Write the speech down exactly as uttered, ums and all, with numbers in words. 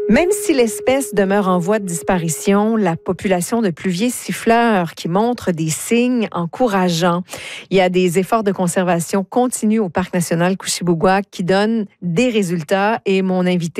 Même si l'espèce demeure en voie de disparition, la population de pluviers siffleurs qui montre des signes encourageants. Il y a des efforts de conservation continus au Parc national Kouchibouguac qui donnent des résultats et mon invité